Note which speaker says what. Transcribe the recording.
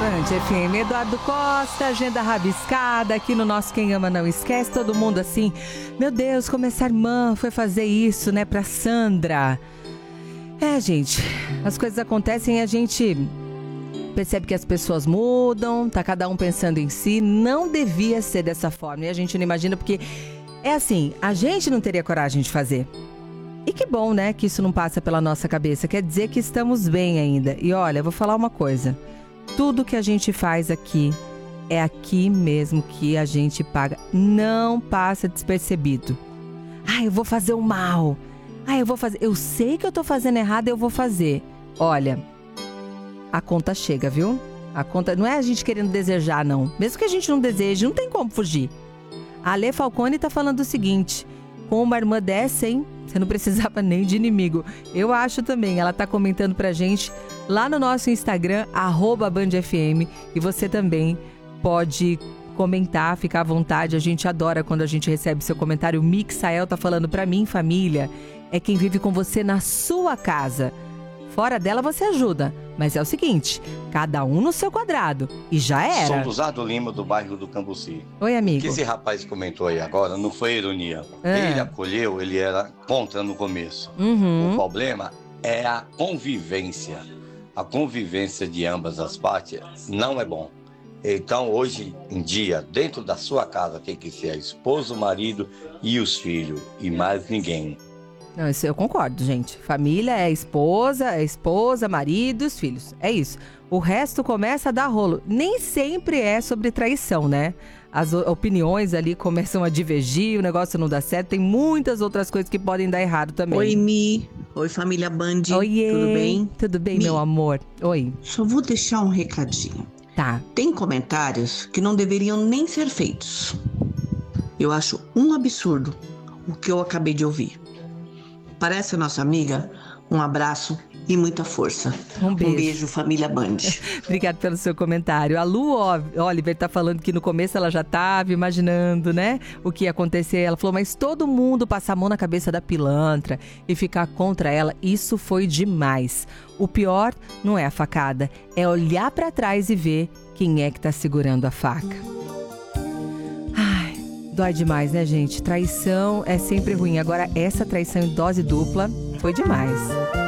Speaker 1: Band FM, Eduardo Costa, agenda rabiscada aqui no nosso Quem Ama Não Esquece. Todo mundo assim, meu Deus, como essa irmã foi fazer isso, né, pra Sandra. Gente, as coisas acontecem e a gente percebe que as pessoas mudam, tá cada um pensando em si. Não devia ser dessa forma e a gente não imagina porque é assim, a gente não teria coragem de fazer. E que bom, né, que isso não passa pela nossa cabeça. Quer dizer que estamos bem ainda. E olha, eu vou falar uma coisa. Tudo que a gente faz aqui, é aqui mesmo que a gente paga. Não passa despercebido. Eu vou fazer o mal. Eu sei que eu tô fazendo errado, eu vou fazer. Olha, a conta chega, viu? A conta não é a gente querendo desejar, não. Mesmo que a gente não deseje, não tem como fugir. A Alê Falcone tá falando o seguinte: com uma irmã dessa, hein? Você não precisava nem de inimigo. Eu acho também. Ela tá comentando pra gente lá no nosso Instagram, @BandFM. E você também pode comentar, ficar à vontade. A gente adora quando a gente recebe seu comentário. O Mixael tá falando pra mim, família, é quem vive com você na sua casa. Fora dela você ajuda. Mas é o seguinte, cada um no seu quadrado. E já era.
Speaker 2: Sou Luzardo Lima, do bairro do Cambuci.
Speaker 1: Oi, amigo.
Speaker 2: O que esse rapaz comentou aí agora não foi ironia. Ele acolheu, ele era contra no começo. O problema é a convivência. A convivência de ambas as partes não é bom. Então, hoje em dia, dentro da sua casa tem que ser a esposa, o marido e os filhos. E mais ninguém.
Speaker 1: Não, isso eu concordo, gente. Família é esposa, marido e os filhos. É isso. O resto começa a dar rolo. Nem sempre é sobre traição, né? As opiniões ali começam a divergir, o negócio não dá certo. Tem muitas outras coisas que podem dar errado também.
Speaker 3: Oi, Mi. Oi, família Band.
Speaker 1: Oiê.
Speaker 3: Tudo bem?
Speaker 1: Tudo bem,
Speaker 3: Mi,
Speaker 1: meu amor? Oi.
Speaker 3: Só vou deixar um recadinho.
Speaker 1: Tá.
Speaker 3: Tem comentários que não deveriam nem ser feitos. Eu acho um absurdo o que eu acabei de ouvir. Parece a nossa amiga. Um abraço e muita força.
Speaker 1: Um beijo,
Speaker 3: família Band.
Speaker 1: Obrigada pelo seu comentário. A Lu Oliver tá falando que no começo ela já estava imaginando, né, o que ia acontecer. Ela falou, mas todo mundo passar a mão na cabeça da pilantra e ficar contra ela, isso foi demais. O pior não é a facada, é olhar pra trás e ver quem é que tá segurando a faca. Dói demais, né, gente? Traição é sempre ruim. Agora, essa traição em dose dupla foi demais.